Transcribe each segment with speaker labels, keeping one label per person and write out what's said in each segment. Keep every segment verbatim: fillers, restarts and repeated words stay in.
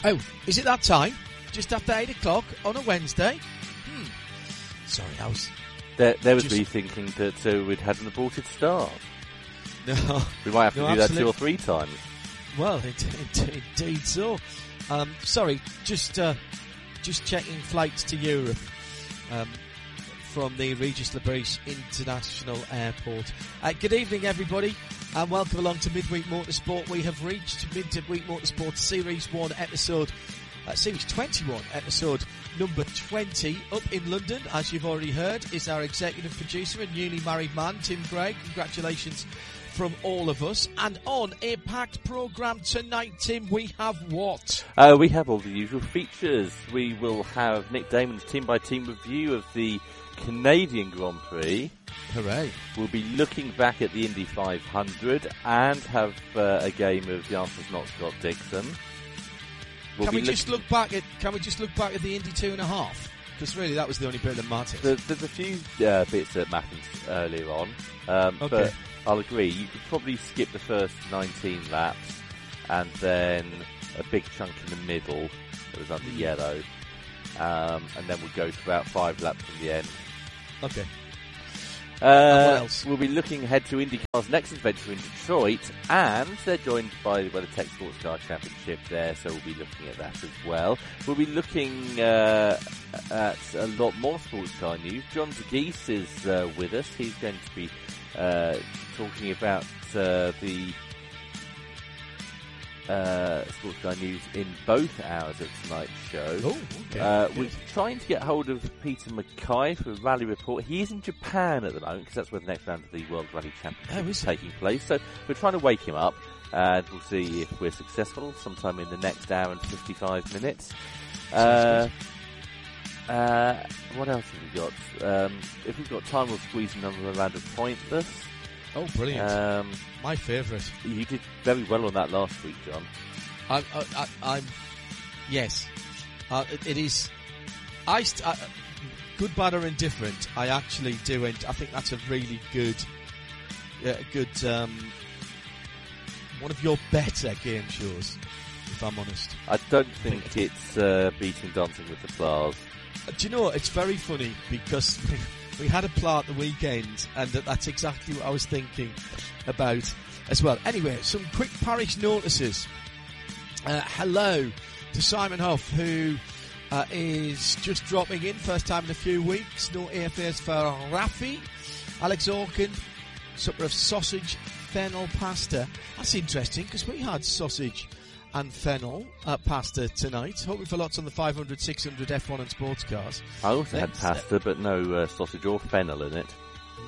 Speaker 1: Oh, is it that time? Just after eight o'clock on a Wednesday? Hmm. Sorry, I was...
Speaker 2: There, there was
Speaker 1: just...
Speaker 2: me thinking that uh, we'd had an aborted start.
Speaker 1: No.
Speaker 2: We might have to
Speaker 1: no,
Speaker 2: do
Speaker 1: absolutely.
Speaker 2: that two or three times.
Speaker 1: Well, indeed, indeed so. Um, sorry, just uh, just checking flights to Europe um, from the Regis Labrise International Airport. Uh, good evening, everybody, and welcome along to Midweek Motorsport. We have reached Midweek Motorsport Series one episode, uh, Series twenty-one episode number twenty. Up in London, as you've already heard, is our executive producer and newly married man, Tim Gregg. Congratulations from all of us. And on a packed programme tonight, Tim, we have what?
Speaker 2: Uh, we have all the usual features. We will have Nick Damon's team-by-team review of the Canadian Grand Prix.
Speaker 1: Hooray.
Speaker 2: We'll be looking back at the Indy five hundred and have uh, a game of The Answer's Not Scott Dixon. We'll
Speaker 1: can we
Speaker 2: look-
Speaker 1: just look back at Can we just look back at the Indy two and a half? Because really, that was the only bit that mattered.
Speaker 2: There, there's a few uh, bits that mattered earlier on, um,
Speaker 1: Okay.
Speaker 2: but I'll agree. You could probably skip the first nineteen laps, and then a big chunk in the middle that was under yellow, um, and then we'll go to about five laps from the end.
Speaker 1: Okay.
Speaker 2: Uh,
Speaker 1: what else?
Speaker 2: We'll be looking ahead to IndyCar's next adventure in Detroit, and they're joined by the WeatherTech Sports Car Championship there, so we'll be looking at that as well. We'll be looking uh, at a lot more sports car news. John DeGeese is uh, with us. He's going to be uh, talking about uh, the uh, sports car news in both hours of tonight's show.
Speaker 1: Oh, okay.
Speaker 2: Uh,
Speaker 1: Good.
Speaker 2: we're trying to get hold of Peter Mackay for a rally report. He is in Japan at the moment because that's where the next round of the World Rally Championship
Speaker 1: Oh,
Speaker 2: is
Speaker 1: is it?
Speaker 2: taking place. So we're trying to wake him up, and we'll see if we're successful sometime in the next hour and fifty-five minutes. Uh, uh, what else have we got? Um, if we've got time, we'll squeeze another round of Pointless.
Speaker 1: Oh, brilliant.
Speaker 2: Um,
Speaker 1: My favourite.
Speaker 2: you did very well on that last week, John.
Speaker 1: I, I, I, I'm, yes. Uh, it, it is, I, st- I, good, bad or indifferent, I actually do, and I think that's a really good, uh, good, um, one of your better game shows, if I'm honest.
Speaker 2: I don't think it's uh, beating Dancing with the Stars.
Speaker 1: Uh, do you know, it's very funny because we had a play at the weekend, and that, that's exactly what I was thinking about as well. Anyway, some quick parish notices. Uh, hello to Simon Huff, who uh, is just dropping in, first time in a few weeks. No airfares for Rafi. Alex Orkin, supper of sausage, fennel pasta. That's interesting, because we had sausage and fennel uh, pasta tonight. Hoping for lots on the five hundred, six hundred F one and sports cars.
Speaker 2: I also
Speaker 1: Let's,
Speaker 2: had pasta, but no uh, sausage or fennel in it.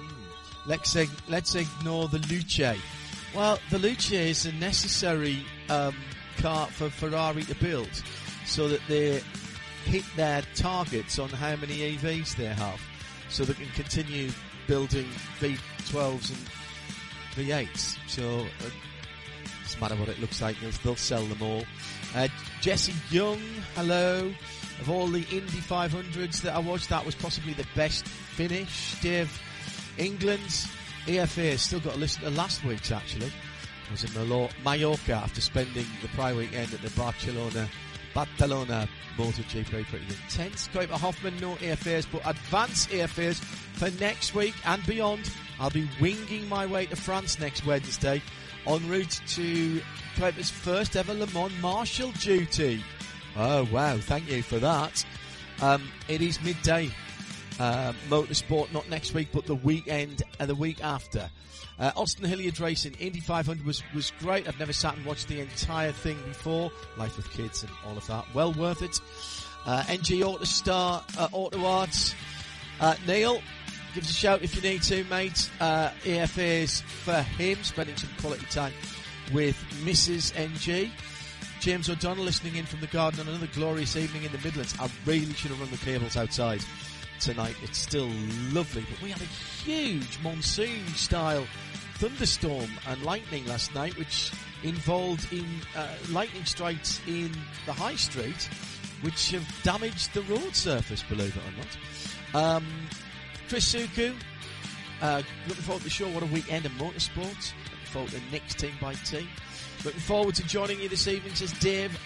Speaker 1: Let's ig- let's ignore the Luce. Well, the Luce is a necessary um, car for Ferrari to build, so that they hit their targets on how many E Vs they have, so they can continue building V twelves and V eights. So uh, doesn't matter what it looks like, they'll, they'll sell them all. Uh, Jesse Young, hello. Of all the Indy five hundreds that I watched, that was possibly the best finish. Dave, England's E F A has still got to listen to last week's, actually. I was in Malo- Mallorca after spending the prior weekend at the Barcelona Barcelona MotoGP. Pretty intense. Kuiper Hoffman, no E F As, but advanced E F As for next week and beyond. I'll be winging my way to France next Wednesday en route to Kuiper's first ever Le Mans Marshal duty. Oh, wow. Thank you for that. Um, it is midday uh, motorsport, not next week, but the weekend and the week after. Uh, Austin Hilliard Racing, Indy five hundred was, was great. I've never sat and watched the entire thing before. Life with kids and all of that. Well worth it. Uh, N G Autostar, uh, Auto Arts. Uh, Neil, give us a shout if you need to, mate. Uh, E F As for him, spending some quality time with Missus N G. James O'Donnell listening in from the garden on another glorious evening in the Midlands. I really should have run the cables outside tonight. It's still lovely, but we had a huge monsoon-style thunderstorm and lightning last night, which involved in uh, lightning strikes in the high street, which have damaged the road surface, believe it or not. Um, Chris Suku, uh, looking forward to the show. What a weekend of motorsport. Looking forward to Nick's team by team. Looking forward to joining you this evening, says Dave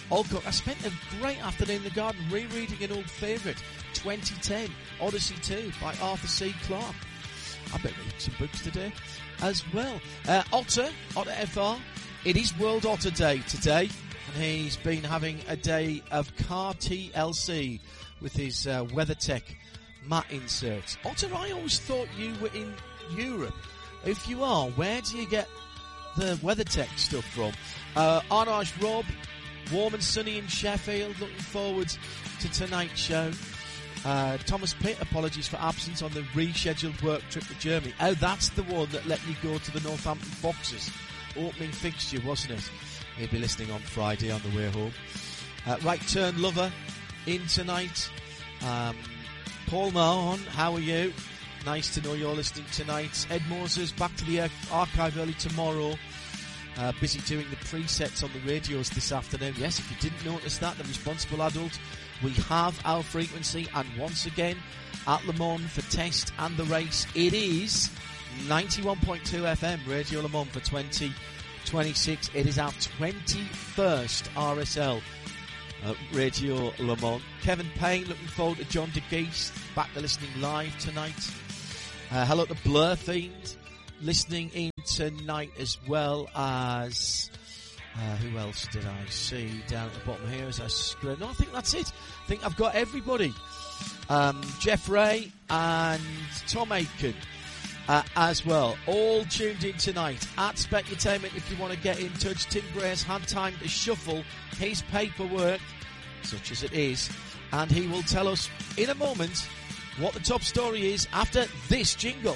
Speaker 1: Alcock. I spent a great afternoon in the garden rereading an old favourite, twenty ten, Odyssey two by Arthur C. Clarke. I bet read some books today as well. Uh, Otter, Otter F R, it is World Otter Day today, and he's been having a day of car T L C with his uh, WeatherTech mat inserts. Otter, I always thought you were in Europe. If you are, where do you get the WeatherTech stuff from? Uh, Arnage Rob, warm and sunny in Sheffield, looking forward to tonight's show. Uh, Thomas Pitt, apologies for absence on the rescheduled work trip to Germany. Oh, that's the one that let you go to the Northampton Boxers opening fixture, wasn't it? He'll be listening on Friday on the way home. Uh, right Turn Lover in tonight. Um, Paul Mahon, how are you? Nice to know you're listening tonight. Ed Moses back to the archive early tomorrow. Uh, busy doing the presets on the radios this afternoon. Yes, if you didn't notice that, the responsible adult, we have our frequency, and once again at Le Mans for test and the race, it is ninety-one point two F M Radio Le Mans for twenty twenty-six. It is our twenty-first R S L uh, Radio Le Mans. Kevin Payne, looking forward to John DeGeest back to listening live tonight. Uh, hello to Blur Fiend, listening in tonight, as well as uh, who else did I see down at the bottom here as I scroll? No, I think that's it. I think I've got everybody. Um, Jeff Ray and Tom Aiken uh, as well, all tuned in tonight at Specutainment. If you want to get in touch, Tim Gray's had time to shuffle his paperwork, such as it is, and he will tell us in a moment what the top story is after this jingle.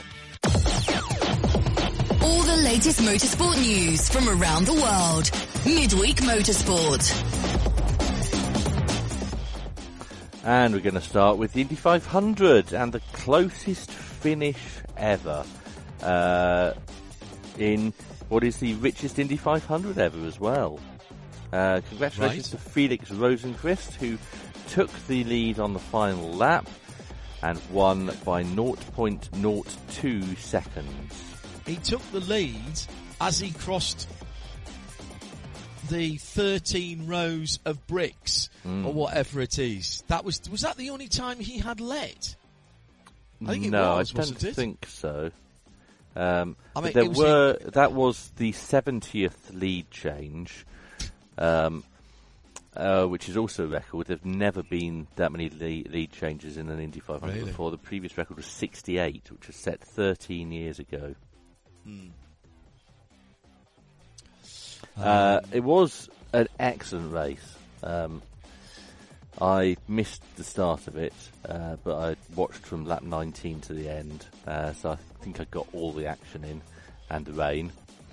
Speaker 3: All the latest motorsport news from around the world. Midweek Motorsport.
Speaker 2: And we're going to start with the Indy five hundred and the closest finish ever uh, in what is the richest Indy five hundred ever as well. Uh, congratulations right. to Felix Rosenqvist, who took the lead on the final lap and won by zero point zero two seconds.
Speaker 1: He took the lead as he crossed the thirteen rows of bricks, mm. or whatever it is. That was was that the only time he had led? I think
Speaker 2: no,
Speaker 1: it was,
Speaker 2: I don't
Speaker 1: wasn't it?
Speaker 2: think so. Um,
Speaker 1: I mean,
Speaker 2: there
Speaker 1: was
Speaker 2: were
Speaker 1: the,
Speaker 2: that was the seventieth lead change. Um, Uh, which is also a record. There've never been that many lead, lead changes in an Indy five hundred really? before. The previous record was sixty-eight, which was set thirteen years ago. Mm. Uh, um, it was an excellent race. Um, I missed the start of it, uh, but I watched from lap nineteen to the end, uh, so I think I got all the action in, and the rain.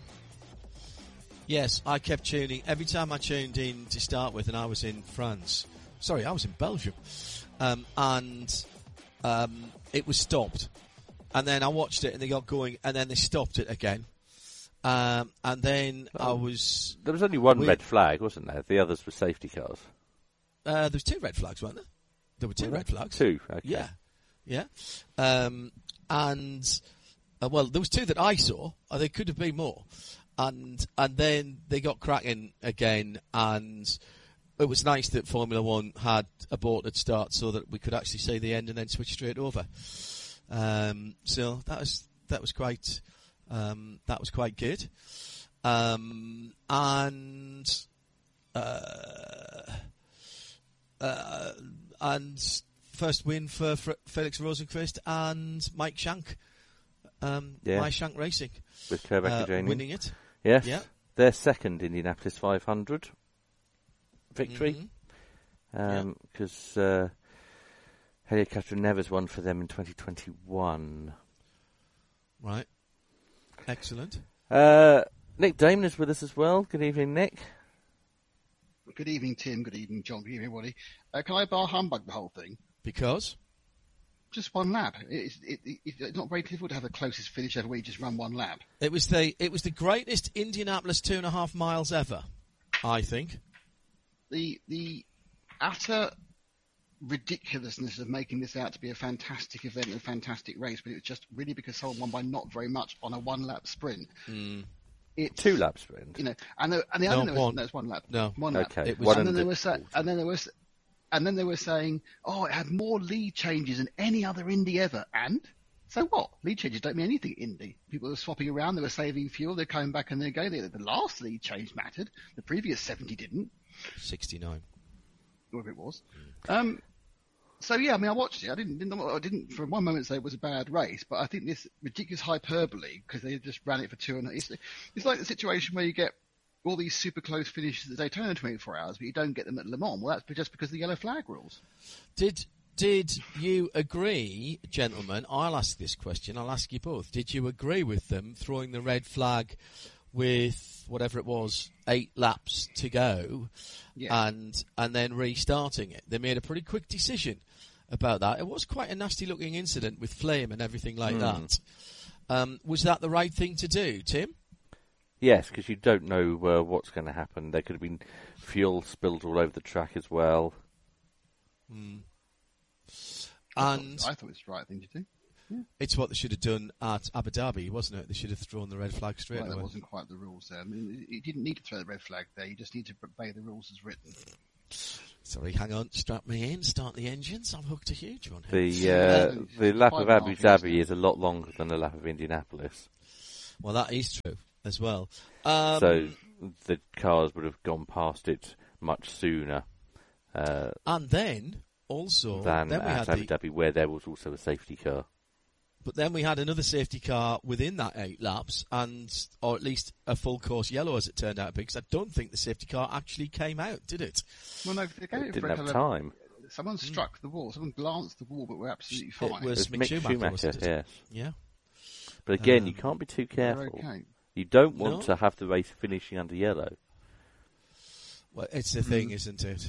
Speaker 1: Yes, I kept tuning. Every time I tuned in to start with, and I was in France. Sorry, I was in Belgium. Um, and um, it was stopped. And then I watched it, and they got going, and then they stopped it again. Um, and then oh, I was...
Speaker 2: There was only one we, red flag, wasn't there? The others were safety cars.
Speaker 1: Uh, there was two red flags, weren't there? There were two
Speaker 2: were
Speaker 1: red flags.
Speaker 2: Two, okay.
Speaker 1: Yeah, yeah. Um, and, uh, well, there was two that I saw. Or there could have been more. And and then they got cracking again, and it was nice that Formula One had aborted start so that we could actually see the end and then switch straight over. Um, so that was that was quite um, that was quite good. Um, and uh, uh, and first win for, for Felix Rosenqvist and Mike Shank, um, yeah. My Shank Racing,
Speaker 2: with Kerr uh,
Speaker 1: winning it.
Speaker 2: Yes,
Speaker 1: yeah.
Speaker 2: Their second Indianapolis five hundred victory, because
Speaker 1: mm-hmm.
Speaker 2: um, uh, Helio Castroneves won for them in twenty twenty-one.
Speaker 1: Right, excellent.
Speaker 2: Uh, Nick Damon is with us as well. Good evening, Nick.
Speaker 4: Good evening, Tim. Good evening, John. Good evening, everybody. Uh, can I bar humbug the whole thing?
Speaker 1: Because?
Speaker 4: Just one lap. It's, it, it, it's not very difficult to have the closest finish ever where you just run one lap.
Speaker 1: It was the it was the greatest Indianapolis two and a half miles ever, I think.
Speaker 4: The the utter ridiculousness of making this out to be a fantastic event and a fantastic race, but it was just really because someone won by not very much on a one lap sprint.
Speaker 1: Mm.
Speaker 4: it's
Speaker 2: Two lap sprint.
Speaker 4: You know, and the, and the
Speaker 1: No,
Speaker 4: other there was,
Speaker 1: one.
Speaker 4: no, it's one lap.
Speaker 1: No.
Speaker 4: One lap.
Speaker 2: Okay.
Speaker 1: It was-
Speaker 2: One
Speaker 4: and then
Speaker 2: and
Speaker 4: they
Speaker 2: the-
Speaker 4: were sa- and then there was and then they were saying, oh, it had more lead changes than any other Indy ever. And so what? Lead changes don't mean anything at Indy. People were swapping around, they were saving fuel, they're coming back and they're going. The last lead change mattered. The previous seventy didn't,
Speaker 1: sixty-nine.
Speaker 4: whatever it was. Um, so yeah, I mean, I watched it. I didn't, didn't, I didn't for one moment say it was a bad race, but I think this ridiculous hyperbole because they just ran it for two and it's, it's like the situation where you get all these super close finishes at Daytona in twenty-four hours, but you don't get them at Le Mans. Well, that's just because of the yellow flag rules.
Speaker 1: Did did you agree, gentlemen? I'll ask this question. I'll ask you both. Did you agree with them throwing the red flag with whatever it was, eight laps to go,
Speaker 4: Yeah.
Speaker 1: and and then restarting it? They made a pretty quick decision about that. It was quite a nasty looking incident with flame and everything like that. Um, was that the right thing to do, Tim?
Speaker 2: Yes, because you don't know uh, what's going to happen. There could have been fuel spilled all over the track as well.
Speaker 1: And
Speaker 4: I thought it was the right thing to do.
Speaker 1: it's what they should have done at Abu Dhabi, wasn't it? They should have thrown the red flag straight
Speaker 4: Well, that
Speaker 1: away.
Speaker 4: wasn't quite the rules there. I mean, you didn't need to throw the red flag there. You just need to obey the rules as written.
Speaker 1: Sorry, hang on, strap me in, start the engines. I've hooked a huge one.
Speaker 2: The
Speaker 4: Yeah,
Speaker 2: uh, the lap
Speaker 4: five
Speaker 2: of
Speaker 4: and a
Speaker 2: Abu
Speaker 4: half years
Speaker 2: Dhabi
Speaker 4: now.
Speaker 2: is a lot longer than the lap of Indianapolis.
Speaker 1: Well, that is true as well. Um,
Speaker 2: so the cars would have gone past it much sooner uh,
Speaker 1: and then also
Speaker 2: than
Speaker 1: then we
Speaker 2: at
Speaker 1: had
Speaker 2: Abu
Speaker 1: the,
Speaker 2: Dhabi, where there was also a safety car.
Speaker 1: but then we had another safety car within that eight laps, and or at least a full course yellow as it turned out, because I don't think the safety car actually came out, did it?
Speaker 4: Well, no, they gave
Speaker 2: It
Speaker 4: it
Speaker 2: didn't
Speaker 4: for a
Speaker 2: have
Speaker 4: kind of-
Speaker 2: time.
Speaker 4: Someone struck the wall. Someone glanced the wall, but we're absolutely fine.
Speaker 1: It was
Speaker 2: It was
Speaker 1: Mick
Speaker 2: Mick
Speaker 1: Schumacher,
Speaker 2: Schumacher,
Speaker 1: wasn't it?
Speaker 2: yes.
Speaker 1: Yeah.
Speaker 2: But again,
Speaker 1: Um,
Speaker 2: you can't be too
Speaker 4: We're
Speaker 2: careful.
Speaker 4: okay.
Speaker 2: You don't want
Speaker 1: No.
Speaker 2: to have the race finishing under yellow.
Speaker 1: Well, it's the thing, isn't it?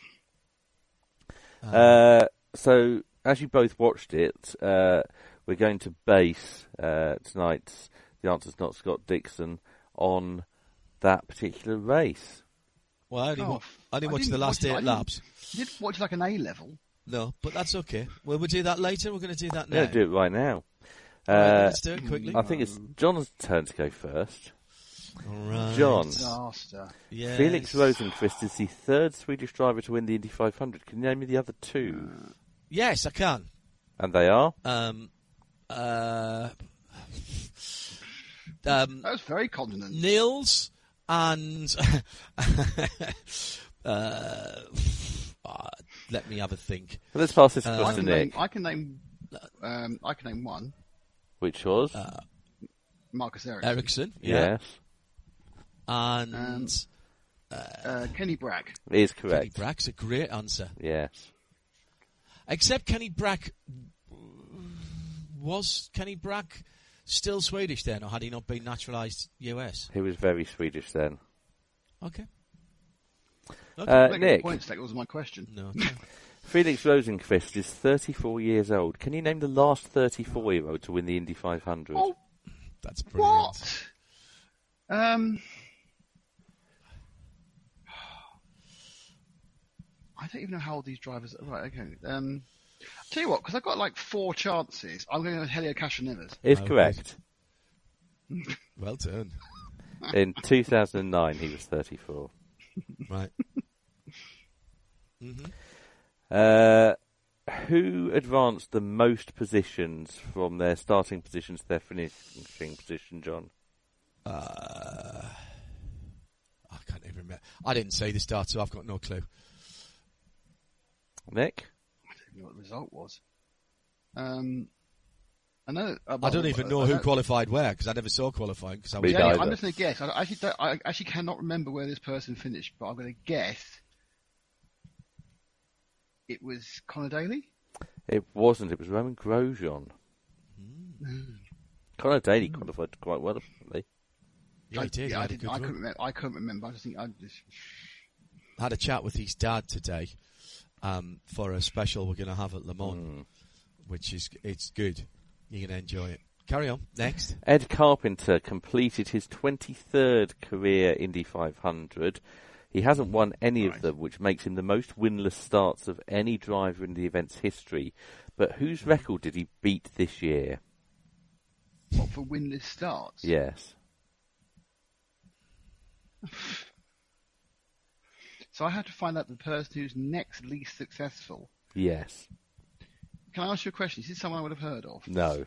Speaker 1: Um,
Speaker 2: Uh, so, as you both watched it, uh, we're going to base uh, tonight's The Answer's Not Scott Dixon on that particular race.
Speaker 1: well, I only,
Speaker 4: Oh,
Speaker 1: wa- I only
Speaker 4: I
Speaker 1: watched the
Speaker 4: didn't
Speaker 1: last
Speaker 4: watch it. I
Speaker 1: eight
Speaker 4: didn't-
Speaker 1: laps.
Speaker 4: You did watch like an A level.
Speaker 1: No, but that's okay. Well, we'll do that later. We're going to do that
Speaker 2: I'm
Speaker 1: now.
Speaker 2: going to do it right now.
Speaker 1: All right,
Speaker 2: Uh,
Speaker 1: let's do it quickly.
Speaker 2: I think it's John's turn to go first.
Speaker 1: All right.
Speaker 2: John.
Speaker 4: Disaster.
Speaker 1: Yes.
Speaker 2: Felix Rosenqvist is the third Swedish driver to win the Indy five hundred. Can you name me the other two?
Speaker 1: Yes, I can.
Speaker 2: And they are?
Speaker 1: Um, uh, um,
Speaker 4: That was very continent.
Speaker 1: Nils and uh, ah, let me have a think.
Speaker 2: Well, let's pass this
Speaker 1: Uh,
Speaker 2: across
Speaker 4: I
Speaker 2: to
Speaker 4: can name.
Speaker 2: Nick.
Speaker 4: I can name. Um, I can name one.
Speaker 2: Which was?
Speaker 4: Marcus Ericsson.
Speaker 1: Ericsson, yeah,
Speaker 2: Yes.
Speaker 1: and
Speaker 4: Um, Uh, Kenny Brack.
Speaker 2: It is
Speaker 1: Kenny
Speaker 2: correct.
Speaker 1: Brack's a great answer.
Speaker 2: Yes.
Speaker 1: Except Kenny Brack was Kenny Brack still Swedish then, or had he not been naturalised U S?
Speaker 2: He was very Swedish then.
Speaker 1: Okay.
Speaker 2: Uh,
Speaker 4: Make a
Speaker 2: Nick,
Speaker 4: point, that was my question.
Speaker 1: No. Okay.
Speaker 2: Felix Rosenqvist is thirty-four years old. Can you name the last thirty-four-year-old to win the Indy five hundred?
Speaker 4: Oh,
Speaker 1: That's brilliant.
Speaker 4: what? Um, I don't even know how old these drivers are. Right, okay. Um, tell you what, because I've got like four chances, I'm going to go with Helio Castroneves.
Speaker 2: Is
Speaker 1: Oh,
Speaker 2: correct.
Speaker 1: Well done.
Speaker 2: In two thousand nine, he was thirty-four.
Speaker 1: Right. hmm
Speaker 2: Uh, who advanced the most positions from their starting position to their finishing position, John?
Speaker 1: Uh, I can't even remember. I didn't say the start, so I've got no clue.
Speaker 2: Nick?
Speaker 4: I don't even know what the result was. Um, I know. Uh,
Speaker 1: I
Speaker 4: well,
Speaker 1: don't even know
Speaker 4: I
Speaker 1: who
Speaker 4: don't-
Speaker 1: qualified where, because I never saw qualifying. Because I was
Speaker 2: Me
Speaker 4: Yeah,
Speaker 2: neither.
Speaker 4: I'm just going to guess. I actually, don't, I actually cannot remember where this person finished, but I'm going to guess it was Conor Daly.
Speaker 2: It wasn't. It was Roman Grosjean. Conor Daly qualified quite well, apparently.
Speaker 1: yeah,
Speaker 4: I,
Speaker 1: he did. He
Speaker 4: yeah, I,
Speaker 1: had a
Speaker 4: didn't,
Speaker 1: good
Speaker 4: I
Speaker 1: run.
Speaker 4: couldn't remember. I couldn't remember. I just think I just.
Speaker 1: I had a chat with his dad today um, for a special we're going to have at Le Mans,
Speaker 2: Mm.
Speaker 1: which is it's good. You're going to enjoy it. Carry on. Next.
Speaker 2: Ed Carpenter completed his twenty-third career Indy five hundred. He hasn't won any
Speaker 4: Right.
Speaker 2: of them, which makes him the most winless starts of any driver in the event's history. But whose record did he beat this year?
Speaker 4: What for winless starts?
Speaker 2: Yes.
Speaker 4: So I have to find out the person who's next least successful.
Speaker 2: Yes.
Speaker 4: Can I ask you a question? Is this someone I would have heard of?
Speaker 2: No.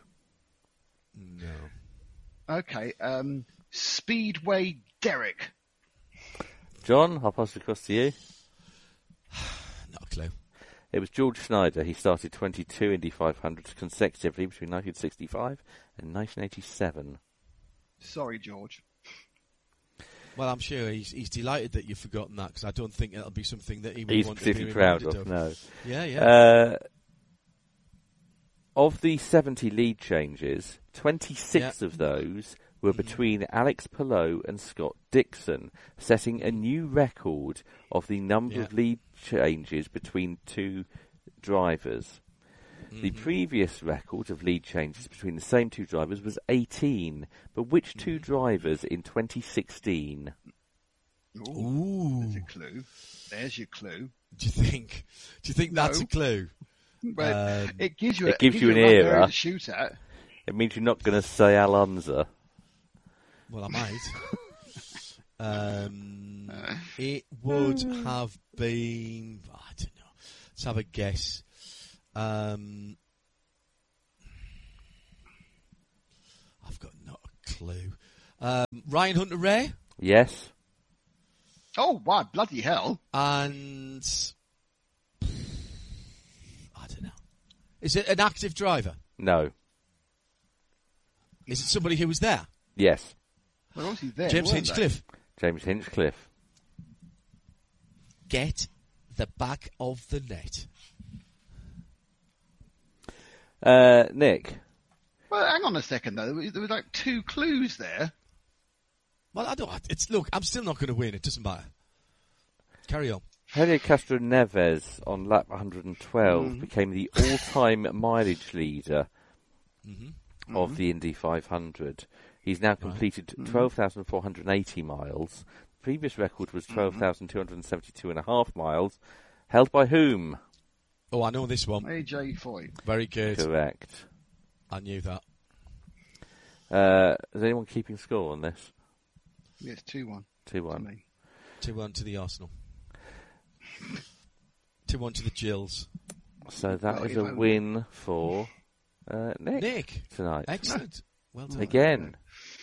Speaker 1: No.
Speaker 4: Okay. Um, Speedway Derek.
Speaker 2: John, I'll pass it across to you.
Speaker 1: Not a clue.
Speaker 2: It was George Schneider. He started twenty-two Indy five hundreds consecutively between nineteen sixty-five and nineteen eighty-seven.
Speaker 4: Sorry, George.
Speaker 1: Well, I'm sure he's he's delighted that you've forgotten that, because I don't think it'll be something that he would
Speaker 2: He's
Speaker 1: want to be
Speaker 2: particularly proud
Speaker 1: reminded
Speaker 2: of,
Speaker 1: of.
Speaker 2: no.
Speaker 1: Yeah, yeah.
Speaker 2: Uh, of the seventy lead changes, twenty-six
Speaker 1: Yeah.
Speaker 2: of those were between Alex Palou and Scott Dixon, setting a new record of the number
Speaker 1: Yeah.
Speaker 2: of lead changes between two drivers. The previous record of lead changes between the same two drivers was eighteen, but which two drivers in twenty sixteen?
Speaker 4: Ooh,
Speaker 1: Ooh.
Speaker 4: There's a clue. There's your clue.
Speaker 1: Do you think? Do you think that's
Speaker 4: No.
Speaker 1: a clue?
Speaker 4: Well,
Speaker 1: Um,
Speaker 4: it gives you.
Speaker 2: it
Speaker 4: a,
Speaker 2: gives you
Speaker 4: a
Speaker 2: an
Speaker 4: rough area
Speaker 2: era.
Speaker 4: to shoot at.
Speaker 2: It means you're not going to say Alonso.
Speaker 1: Well, I might. um, it would have been. I don't know. Let's have a guess. Um, I've got not a clue. Um, Ryan Hunter-Reay
Speaker 2: Yes.
Speaker 4: Oh, wow, bloody hell.
Speaker 1: and I don't know. Is it an active driver?
Speaker 2: No.
Speaker 1: Is it somebody who was there?
Speaker 2: Yes.
Speaker 4: Well, obviously there.
Speaker 1: James
Speaker 4: weren't they?
Speaker 1: Hinchcliffe.
Speaker 2: James Hinchcliffe.
Speaker 1: Get the back of the net.
Speaker 2: Uh, Nick.
Speaker 4: Well, hang on a second though. There were, there were like two clues there.
Speaker 1: Well, I don't. It's look. I'm still not going to win. It doesn't matter. Carry on.
Speaker 2: Helio Castro Neves on lap one hundred twelve became the all-time mileage leader of the Indy five hundred. He's now completed twelve thousand four hundred eighty miles. The previous record was twelve thousand two hundred seventy-two and a half miles. Held by whom?
Speaker 1: Oh, I know this one.
Speaker 4: A J Foy.
Speaker 1: Very good.
Speaker 2: Correct.
Speaker 1: I knew that.
Speaker 2: Uh, is anyone keeping score on this?
Speaker 4: Yes, two one.
Speaker 2: two
Speaker 4: To
Speaker 2: one.
Speaker 4: me.
Speaker 1: Two one to the Arsenal. Two one to the Gills.
Speaker 2: So that
Speaker 4: Well,
Speaker 2: is
Speaker 4: if
Speaker 2: a
Speaker 4: I-
Speaker 2: win for uh, Nick,
Speaker 1: Nick,
Speaker 2: tonight.
Speaker 1: excellent. Well done.
Speaker 2: Again.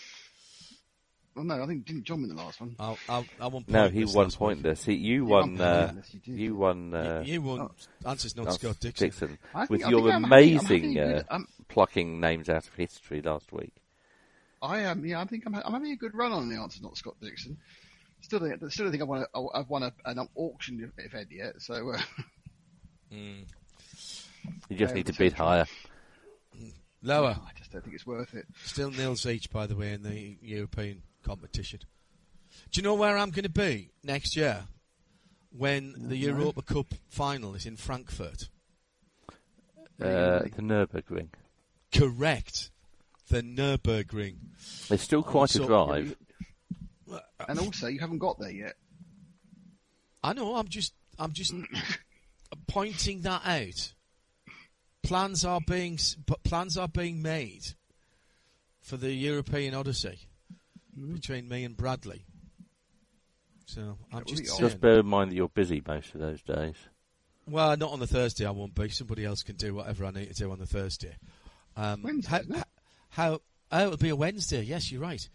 Speaker 4: Well, no, I think didn't John win the last one.
Speaker 1: I'll, I'll, I won
Speaker 2: No,
Speaker 1: pointless
Speaker 2: he won
Speaker 1: last week.
Speaker 2: pointless. He, you
Speaker 4: You
Speaker 2: won.
Speaker 4: won
Speaker 2: Uh,
Speaker 4: pointless, you did.
Speaker 2: you won. Uh,
Speaker 1: You, you won.
Speaker 4: Oh.
Speaker 1: Answer's not
Speaker 2: uh,
Speaker 1: Scott Dixon.
Speaker 4: I think-
Speaker 2: with
Speaker 4: I
Speaker 2: your
Speaker 4: think I'm happy- I'm
Speaker 2: amazing
Speaker 4: happy
Speaker 2: uh,
Speaker 4: with- I'm-
Speaker 2: plucking names out of history last week.
Speaker 4: I am. Yeah, I think I'm. I'm having a good run on the answer, not Scott Dixon. Still, don't- still don't think I've won. A, I've won a, an auction event yet. So uh,
Speaker 1: Mm.
Speaker 2: You just
Speaker 4: Yeah,
Speaker 2: need to
Speaker 4: it's
Speaker 2: bid
Speaker 4: interesting.
Speaker 2: higher.
Speaker 1: Lower.
Speaker 4: I just don't think it's worth it.
Speaker 1: Still nils each, by the way, in the European competition. Do you know where I'm going to be next year when the Europa Cup final is in Frankfurt?
Speaker 2: Uh, the Nürburgring.
Speaker 1: Correct. The Nürburgring.
Speaker 2: It's still quite
Speaker 1: so-
Speaker 2: a drive.
Speaker 4: And also, you haven't got there yet.
Speaker 1: I know. I'm just. I'm just pointing that out. Plans are being. s- But plans are being made for the European Odyssey between me and Bradley. So I'm
Speaker 4: will
Speaker 1: just
Speaker 4: be
Speaker 1: saying.
Speaker 2: Just bear in mind that you're busy most of those days.
Speaker 1: Well, not on the Thursday. I won't be. Somebody else can do whatever I need to do on the Thursday. Um,
Speaker 4: Wednesday,
Speaker 1: how,
Speaker 4: isn't it?
Speaker 1: how? Oh, it'll be a Wednesday. Yes, you're right.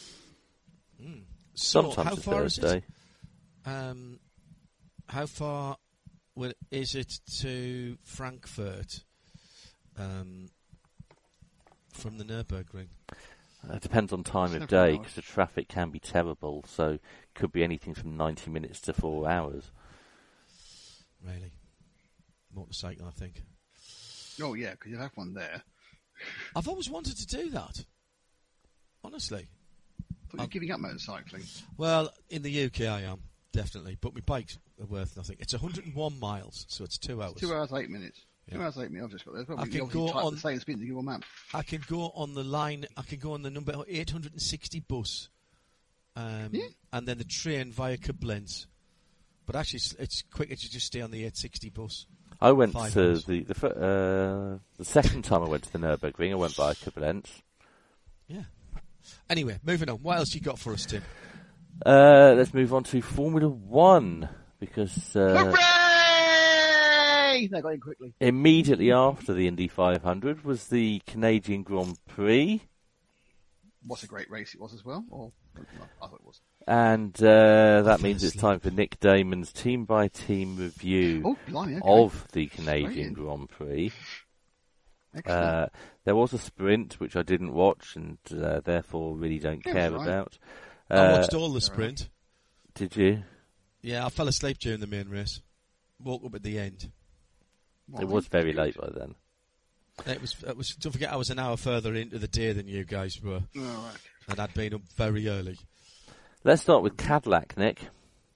Speaker 1: Mm. So,
Speaker 2: Sometimes
Speaker 1: how
Speaker 2: a
Speaker 1: far
Speaker 2: Thursday.
Speaker 1: is it? Um, how far will, is it to Frankfurt um, from the Nürburgring?
Speaker 2: It depends on time
Speaker 4: It's
Speaker 2: of
Speaker 4: never
Speaker 2: day
Speaker 4: nice.
Speaker 2: because the traffic can be terrible. So could be anything from ninety minutes to four hours.
Speaker 1: Really, motorcycle, I think.
Speaker 4: Oh yeah, because you have one there.
Speaker 1: I've always wanted to do that. Honestly.
Speaker 4: I thought you were giving up motorcycling.
Speaker 1: Well, in the U K I am, definitely. But my bikes are worth nothing. It's one hundred one miles, so it's two hours.
Speaker 4: Two hours eight minutes. Two
Speaker 1: Yeah.
Speaker 4: hours eight minutes. I've just got there.
Speaker 1: I can
Speaker 4: You obviously
Speaker 1: go
Speaker 4: type
Speaker 1: on-
Speaker 4: the same speed as Google Map.
Speaker 1: I can go on the line, I can go on the number eight hundred sixty bus, um,
Speaker 4: Yeah.
Speaker 1: and then the train via Koblenz. But actually, it's, it's quicker to just stay on the eight sixty bus.
Speaker 2: I went
Speaker 1: Five
Speaker 2: to
Speaker 1: hours.
Speaker 2: the the, fir- uh, the second time I went to the Nürburgring. I went by Koblenz.
Speaker 1: Yeah. Anyway, moving on. What else you got for us, Tim?
Speaker 2: Uh, let's move on to Formula One, because uh,
Speaker 4: Hooray! They got in quickly.
Speaker 2: immediately after the Indy five hundred was the Canadian Grand Prix.
Speaker 4: What a great race it was as well. Or, I thought it was.
Speaker 2: And uh, that means it's time for Nick Damon's team-by-team review
Speaker 4: Oh, blimey, okay.
Speaker 2: of the Canadian
Speaker 4: Brilliant.
Speaker 2: Grand Prix.
Speaker 4: Excellent.
Speaker 2: Uh, there was a sprint, which I didn't watch, and uh, therefore really don't
Speaker 4: Yeah, it
Speaker 2: care
Speaker 4: was right.
Speaker 2: about.
Speaker 1: I
Speaker 2: Uh,
Speaker 1: watched all the sprint.
Speaker 2: Did you?
Speaker 1: Yeah, I fell asleep during the main race. Woke up at the end.
Speaker 4: Well,
Speaker 2: It was very late by then.
Speaker 1: It was. It was. Don't forget, I was an hour further into the day than you guys were,
Speaker 4: Oh, right.
Speaker 1: and I'd been up very early.
Speaker 2: Let's start with Cadillac, Nick.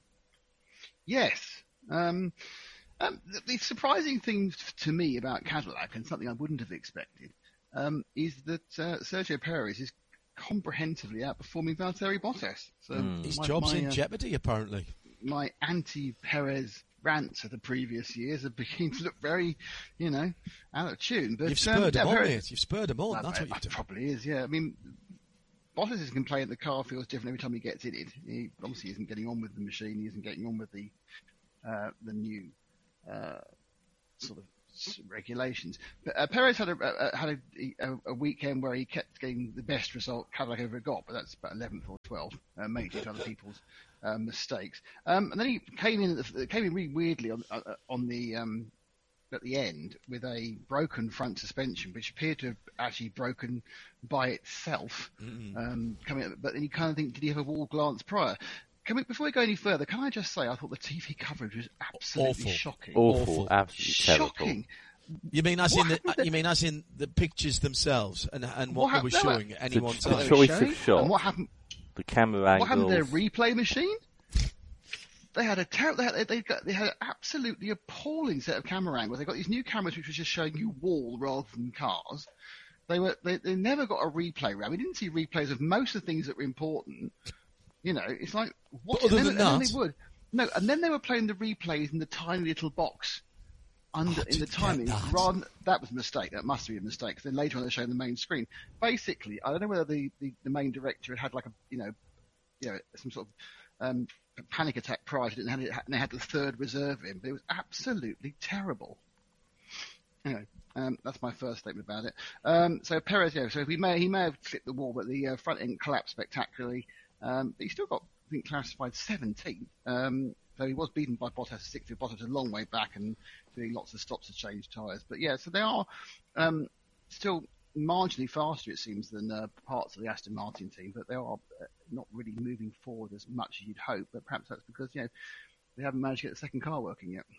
Speaker 4: Yes. Um, um, the, the surprising thing f- to me about Cadillac, and something I wouldn't have expected, um, is that uh, Sergio Perez is comprehensively outperforming Valtteri Bottas. So
Speaker 1: His
Speaker 4: my,
Speaker 1: job's
Speaker 4: my,
Speaker 1: in
Speaker 4: uh,
Speaker 1: jeopardy, apparently.
Speaker 4: my anti-Perez rants of the previous years are beginning to look very, you know, out of tune. But
Speaker 1: You've
Speaker 4: um,
Speaker 1: spurred
Speaker 4: yeah,
Speaker 1: them on,
Speaker 4: Perez-
Speaker 1: mate. You've spurred them on.
Speaker 4: Well,
Speaker 1: That's
Speaker 4: it-
Speaker 1: what you've
Speaker 4: it
Speaker 1: done.
Speaker 4: probably is, yeah. I mean, Bottas is complaining the car feels different every time he gets in it. He obviously isn't getting on with the machine. He isn't getting on with the uh, the new uh, sort of s- regulations. But uh, Perez had a, a had a, a, a weekend where he kept getting the best result Cadillac ever got, but that's about eleventh or twelfth, uh, mainly due to other people's uh, mistakes. Um, and then he came in at the, came in really weirdly on uh, on the um, at the end with a broken front suspension, which appeared to have actually broken by itself. Um, coming, but then you kind of think, did he have a wall glance prior? Can we, before we go any further, can I just say I thought the T V coverage was absolutely
Speaker 1: Awful.
Speaker 4: shocking.
Speaker 2: Awful,
Speaker 1: Awful.
Speaker 2: absolutely terrible.
Speaker 4: Shocking.
Speaker 1: You mean as
Speaker 4: What
Speaker 1: in the?
Speaker 4: happened to-
Speaker 1: You mean as in the pictures themselves and and what,
Speaker 4: What
Speaker 1: they were
Speaker 4: hap- no,
Speaker 1: showing at any one
Speaker 2: the
Speaker 1: time?
Speaker 2: choice
Speaker 4: Showing?
Speaker 2: of shot.
Speaker 4: And what happened?
Speaker 2: The camera
Speaker 4: What happened to their
Speaker 2: angles.
Speaker 4: replay machine? They had a terrible. They had, they got they had an absolutely appalling set of camera angles. They got these new cameras which was just showing you wall rather than cars. They were they, they never got a replay round. We didn't see replays of most of the things that were important. You know, it's like what?
Speaker 1: But other
Speaker 4: and then,
Speaker 1: than
Speaker 4: and then
Speaker 1: that-
Speaker 4: they would no, and then they were playing the replays in the tiny little box under
Speaker 1: Oh, I
Speaker 4: in the
Speaker 1: didn't
Speaker 4: tiny.
Speaker 1: get that.
Speaker 4: Rather, that was a mistake. That must be a mistake. 'Cause then later on they're showing the main screen. Basically, I don't know whether the, the, the main director had like a you know, you know some sort of um, panic attack prior to it, and had, it, and they had the third reserve in, but it was absolutely terrible. Anyway, um, that's my first statement about it. Um, so Perez, yeah, so he may he may have clipped the wall, but the uh, front end collapsed spectacularly. Um, but he still got, I think, classified seventeenth. Um, so he was beaten by Bottas sixth. Bottas a long way back and doing lots of stops to change tyres. But yeah, so they are um, still marginally faster, it seems, than uh, parts of the Aston Martin team, but they are uh, not really moving forward as much as you'd hope. But perhaps that's because, you know, they haven't managed to get the second car working yet.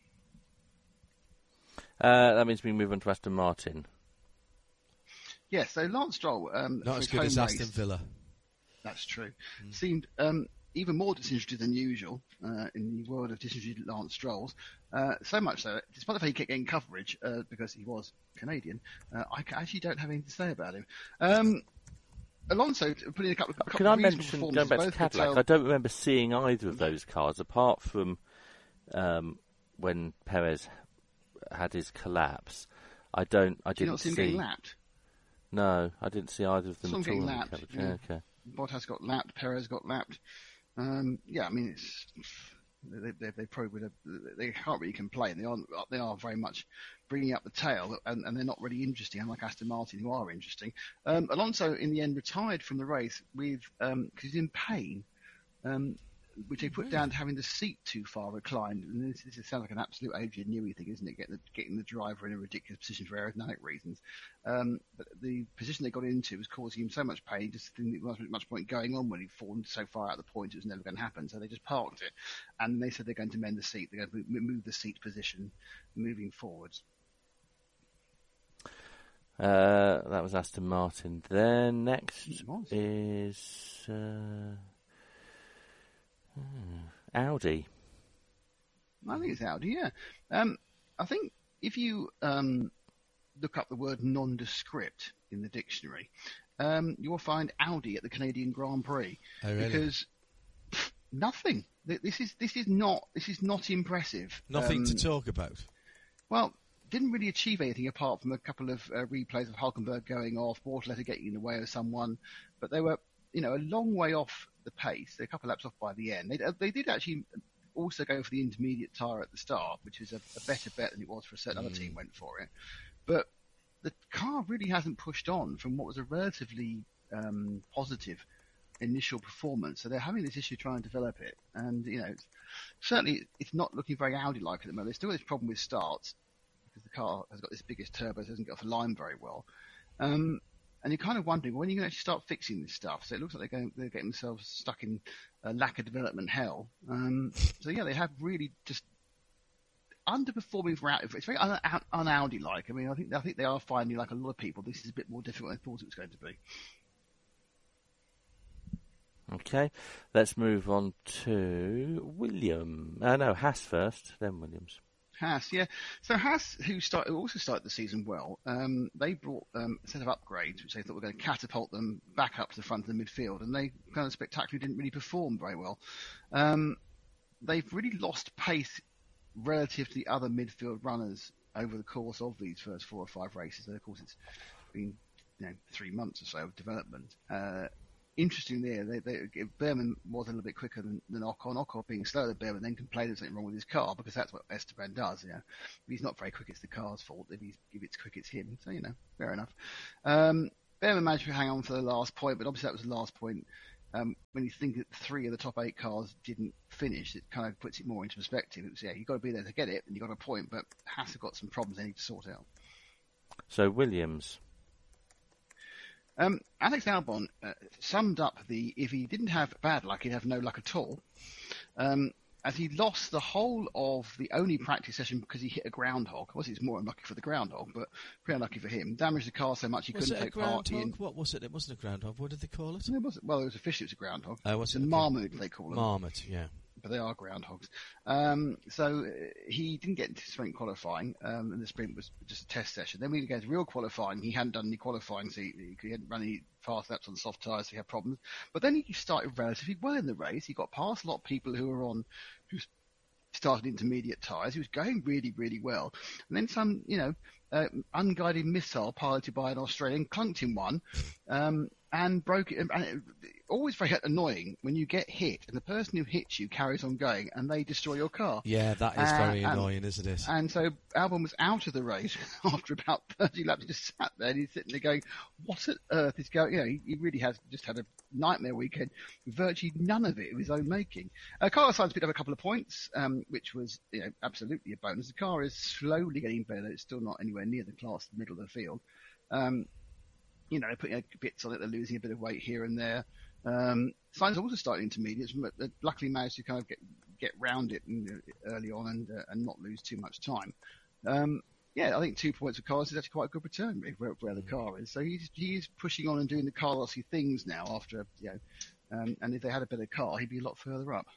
Speaker 2: Uh, that means we move on to Aston Martin.
Speaker 4: Yes, so Lance Stroll, um,
Speaker 1: Not
Speaker 4: for
Speaker 1: as
Speaker 4: his
Speaker 1: good as
Speaker 4: home
Speaker 1: Aston
Speaker 4: race,
Speaker 1: Villa.
Speaker 4: that's true, seemed um, even more disinterested than usual uh, in the world of disinterested Lance Strolls. Uh, so much so, despite the fact he kept getting coverage uh, because he was Canadian, uh, I ca- actually don't have anything to say about him. Um, Alonso putting a couple of, a couple
Speaker 2: Can I
Speaker 4: of reasonable
Speaker 2: mention,
Speaker 4: performances,
Speaker 2: going back to
Speaker 4: both could
Speaker 2: Cadillac,
Speaker 4: tell-
Speaker 2: I don't remember seeing either of those cars, apart from um, when Perez had his collapse. I don't, I
Speaker 4: Do you
Speaker 2: didn't
Speaker 4: not see him
Speaker 2: see.
Speaker 4: getting lapped?
Speaker 2: No, I didn't see either of them
Speaker 4: Saw him
Speaker 2: at all.
Speaker 4: getting
Speaker 2: on the
Speaker 4: lapped,
Speaker 2: coverage.
Speaker 4: yeah.
Speaker 2: Yeah, okay.
Speaker 4: Bottas got lapped, Perez got lapped. Um, yeah, I mean, it's they, they, they probably would have, they can't really complain. They are they are very much bringing up the tail, and, and they're not really interesting, unlike Aston Martin, who are interesting. Um, Alonso, in the end, retired from the race with because he's in pain, um, which they put down to having the seat too far reclined. And this, this sounds like an absolute Adrian Newey thing, isn't it? Getting the, getting the driver in a ridiculous position for aerodynamic reasons. Um, but the position they got into was causing him so much pain, he just didn't think there was much point going on when he'd fallen so far out of the point it was never going to happen. So they just parked it. And they said they're going to mend the seat. They're going to move, move the seat position moving forwards.
Speaker 2: Uh, that was Aston Martin. Then next
Speaker 4: It was.
Speaker 2: is uh, hmm, Audi.
Speaker 4: I think it's Audi, yeah. Um, I think if you um, look up the word nondescript in the dictionary, um, you will find Audi at the Canadian Grand Prix.
Speaker 1: Oh, really?
Speaker 4: Because pff, nothing. Th- This is this is not this is not impressive.
Speaker 1: Nothing
Speaker 4: Um,
Speaker 1: to talk about.
Speaker 4: Well, didn't really achieve anything apart from a couple of uh, replays of Hulkenberg going off, Bortoletter getting in the way of someone, but they were, you know, a long way off the pace. They're a couple of laps off by the end. They, they did actually also go for the intermediate tyre at the start, which is a, a better bet than it was for a certain mm. other team went for it. But the car really hasn't pushed on from what was a relatively um, positive initial performance. So they're having this issue trying to develop it. And, you know, it's, certainly it's not looking very Audi-like at the moment. There's still this problem with starts because the car has got this biggest turbo, so it doesn't get off the line very well. Um, And you're kind of wondering, when are you going to actually start fixing this stuff? So it looks like they're, going, they're getting themselves stuck in a lack of development hell. Um, so yeah, they have really just underperforming for Audi. It's very un, un Audi-like. I mean, I think I think they are finding, like a lot of people, this is a bit more difficult than I thought it was going to be.
Speaker 2: Okay, let's move on to William. Uh, no, Haas first, then Williams.
Speaker 4: Haas, yeah. So Haas, who started, who also started the season well, um, they brought um, a set of upgrades which they thought were going to catapult them back up to the front of the midfield, and they kind of spectacularly didn't really perform very well. Um, they've really lost pace relative to the other midfield runners over the course of these first four or five races. And of course, it's been you know three months or so of development. Uh, Interesting there, they, they, Behrman was a little bit quicker than, than Ocon. Ocon being slower than Behrman, then complained there's something wrong with his car, because that's what Esteban does. You know, if he's not very quick, it's the car's fault. If he's if it's quick, it's him. So you know, fair enough. Um, Behrman managed to hang on for the last point, but obviously that was the last point. Um, when you think that three of the top eight cars didn't finish, it kind of puts it more into perspective. It was yeah, you've got to be there to get it, and you got a point, but Haas have got some problems they need to sort out.
Speaker 2: So Williams.
Speaker 4: Um, Alex Albon uh, summed up the, if he didn't have bad luck, he'd have no luck at all, um, as he lost the whole of the only practice session because he hit a groundhog. Obviously, it's more unlucky for the groundhog, but pretty unlucky for him. Damaged the car so much he
Speaker 1: was
Speaker 4: couldn't take part in.
Speaker 1: What was it? It wasn't a groundhog. What did they call it?
Speaker 4: It wasn't, well, it was officially it was a groundhog.
Speaker 1: Oh, what's
Speaker 4: it's
Speaker 1: it?
Speaker 4: a marmot, they call them.
Speaker 1: Marmot, yeah.
Speaker 4: But they are groundhogs. Um, so uh, he didn't get into sprint qualifying, um, and the sprint was just a test session. Then when he got to real qualifying, he hadn't done any qualifying, so he, he hadn't run any fast laps on soft tyres, so he had problems. But then he started relatively well in the race. He got past a lot of people who were on, who started intermediate tyres. He was going really, really well. And then some, you know, uh, unguided missile piloted by an Australian clunked him one, um, and broke it. And it, always very annoying when you get hit and the person who hits you carries on going and they destroy your car.
Speaker 1: Yeah, that is
Speaker 4: uh,
Speaker 1: very
Speaker 4: and,
Speaker 1: annoying, isn't it?
Speaker 4: And so Albon was out of the race after about thirty laps. He just sat there and he's sitting there going, what on earth is going, you know, he, he really has just had a nightmare weekend, virtually none of it of his own making. Uh, Carlos Sainz picked up a couple of points, um, which was, you know, absolutely a bonus. The car is slowly getting better. It's still not anywhere near the class in the middle of the field. Um, you know, putting bits on it, they're losing a bit of weight here and there. Um, Sainz also started intermediates, but luckily managed to kind of get get round it and, uh, early on and uh, and not lose too much time. Um, yeah, I think two points for Carlos is actually quite a good return really, where, where the car is. So he's he's pushing on and doing the Carlosy things now after, you know, um, and if they had a better car, he'd be a lot further up.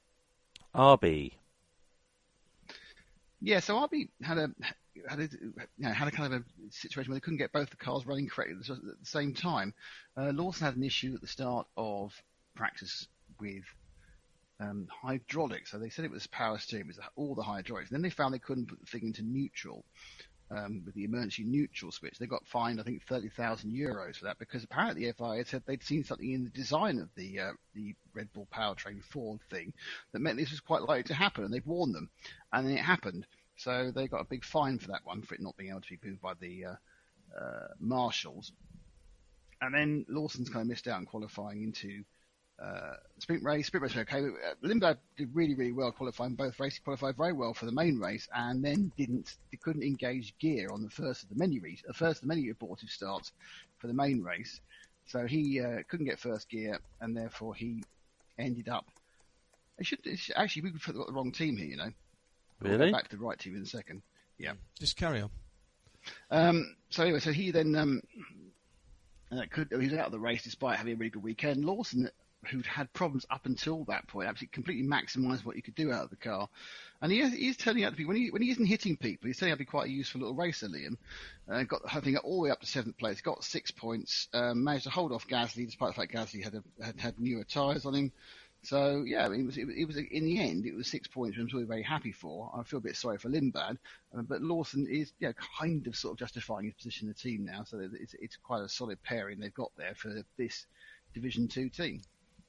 Speaker 2: R B.
Speaker 4: Yeah, so R B had a had a, you know, had a kind of a situation where they couldn't get both the cars running correctly at the, at the same time. Uh, Lawson had an issue at the start of practice with um, hydraulics. So they said it was power steering, it was all the hydraulics. And then they found they couldn't put the thing into neutral um, with the emergency neutral switch. They got fined, I think, thirty thousand euros for that because apparently the F I A had said they'd seen something in the design of the uh, the Red Bull Powertrain Ford thing that meant this was quite likely to happen, and they'd warned them, and then it happened. So they got a big fine for that one, for it not being able to be moved by the uh, uh, marshals. And then Lawson's kind of missed out on qualifying into uh, the sprint race. Sprint race was okay. Uh, Lindblad did really, really well qualifying both races. He qualified very well for the main race, and then didn't, they couldn't engage gear on the first of the many race, uh, first of the many abortive starts for the main race. So he uh, couldn't get first gear, and therefore he ended up. It should, it should actually we put the wrong team here, you know.
Speaker 2: Really?
Speaker 4: We'll go back to the right team in a second. Yeah.
Speaker 1: Just carry on.
Speaker 4: Um, so anyway, so he then um, uh, could he was out of the race despite having a really good weekend. Lawson, who'd had problems up until that point, absolutely completely maximised what he could do out of the car, and he is, he's turning out to be when he when he isn't hitting people, he's turning out to be quite a useful little racer. Liam uh, got I think all the way up to seventh place, got six points, um, managed to hold off Gasly despite the fact Gasly had a, had, had newer tyres on him. So yeah, I mean, it was, it was in the end it was six points, which I'm really very happy for. I feel a bit sorry for Lindblad, uh, but Lawson is yeah kind of sort of justifying his position in the team now, so it's it's quite a solid pairing they've got there for this Division Two team.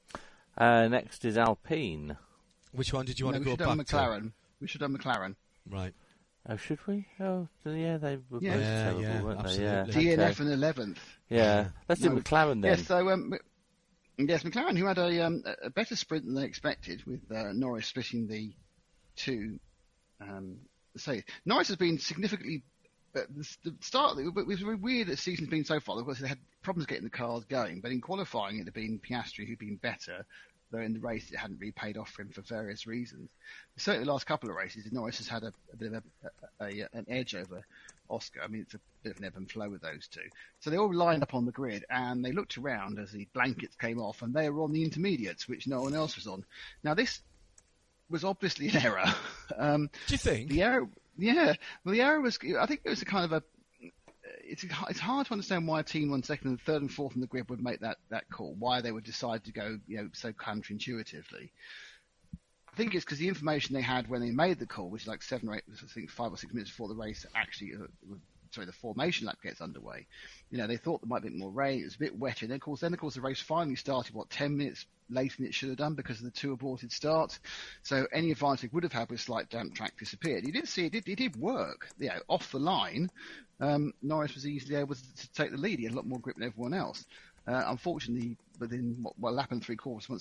Speaker 2: Uh, next is Alpine.
Speaker 1: Which one did you want
Speaker 4: no,
Speaker 1: to
Speaker 4: we
Speaker 1: go
Speaker 4: should have
Speaker 1: back
Speaker 4: McLaren. We should have McLaren.
Speaker 1: to? Right.
Speaker 2: Oh, should we? Oh, yeah, they were
Speaker 4: Yeah.
Speaker 2: both
Speaker 1: Yeah,
Speaker 2: terrible,
Speaker 1: yeah,
Speaker 2: weren't
Speaker 1: absolutely.
Speaker 2: they? Yeah.
Speaker 4: D N F
Speaker 2: Okay.
Speaker 4: and eleventh.
Speaker 2: Yeah. Let's do
Speaker 4: No.
Speaker 2: McLaren then.
Speaker 4: Yes, so um, yes, McLaren, who had a, um, a better sprint than they expected, with uh, Norris splitting the two. Um, say Norris has been significantly. Uh, the, the start it was very weird that the season's been so far. Of course, they had problems getting the cars going, but in qualifying, it had been Piastri who'd been better. Though in the race, it hadn't really paid off for him for various reasons. Certainly, the last couple of races, Norris has had a, a bit of a, a, a, an edge over Oscar. I mean, it's a bit of an ebb and flow with those two. So they all lined up on the grid, and they looked around as the blankets came off, and they were on the intermediates, which no one else was on. Now, this was obviously an error. um,
Speaker 1: Do you think?
Speaker 4: the error, yeah. Well, the error was. I think it was a kind of a. It's it's hard to understand why a team on second and third and fourth in the grid would make that, that call. Why they would decide to go, you know, so counterintuitively. I think it's because the information they had when they made the call, which is like seven or eight, I think five or six minutes before the race actually, uh, sorry, the formation lap gets underway. You know, they thought there might be more rain. It was a bit wetter. And then, of course, then of course the race finally started. What ten minutes later than it should have done because of the two aborted starts. So any advantage it would have had with slight damp track disappeared. You did see it did, it did work. You know, off the line, um, Norris was easily able to, to take the lead. He had a lot more grip than everyone else. Uh, unfortunately, within what, what lap and three quarters, once